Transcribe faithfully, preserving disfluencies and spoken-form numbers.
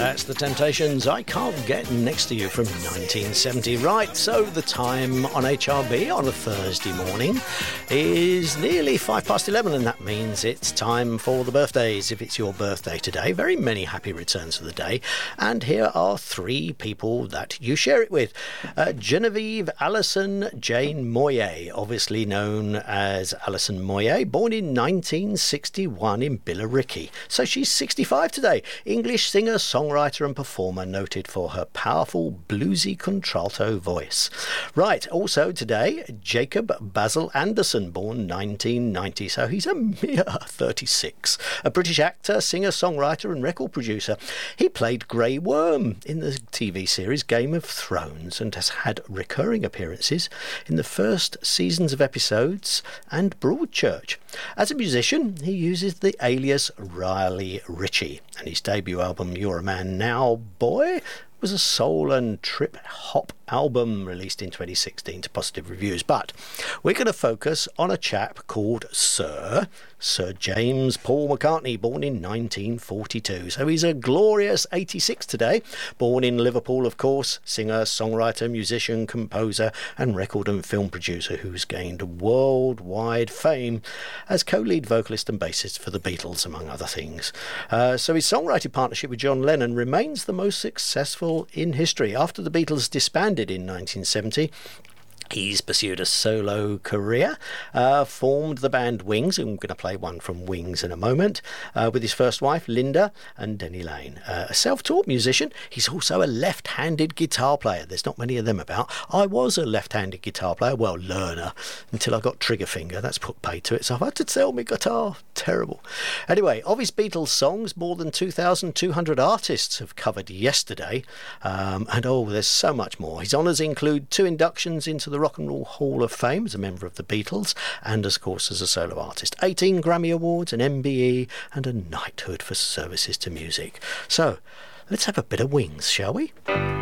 That's The Temptations, I Can't Get Next to You from nineteen seventy. Right, so the time on H R B on a Thursday morning is nearly five past eleven, and that means it's time for the birthdays. If it's your birthday today, very many happy returns of the day. And here are three people that you share it with. Uh, Genevieve Alison Jane Moyer, obviously known as Alison Moyer, born in nineteen sixty-one in Billericay. So she's sixty-five today. English singer, songwriter and performer, noted for her powerful bluesy contralto voice. Right, also today, Jacob Basil Anderson, born nineteen ninety, so he's a mere thirty-six. A British actor, singer, songwriter and record producer. He played Grey Worm in the T V series Game of Thrones and has had recurring appearances in the first seasons of episodes and Broadchurch. As a musician, he uses the alias Riley Ritchie, and his debut album You're a Man Now, Boy was a soul and trip hop album released in twenty sixteen to positive reviews. But we're going to focus on a chap called Sir, Sir James Paul McCartney, born in nineteen forty-two. So he's a glorious eighty-six today. Born in Liverpool, of course, singer, songwriter, musician, composer and record and film producer who's gained worldwide fame as co-lead vocalist and bassist for the Beatles, among other things. Uh, so his songwriting partnership with John Lennon remains the most successful in history. After the Beatles disbanded in nineteen seventy, he's pursued a solo career, uh, formed the band Wings, and I'm going to play one from Wings in a moment, uh, with his first wife, Linda, and Denny Lane. Uh, a self-taught musician, he's also a left-handed guitar player. There's not many of them about. I was a left-handed guitar player, well, learner, until I got trigger finger. That's put pay to it, so I've had to sell my guitar. Terrible. Anyway, of his Beatles songs, more than two thousand two hundred artists have covered Yesterday, um, and oh, there's so much more. His honours include two inductions into the Rock and Roll Hall of Fame as a member of the Beatles and, of course, as a solo artist. eighteen Grammy Awards, an M B E and a knighthood for services to music. So, let's have a bit of Wings, shall we?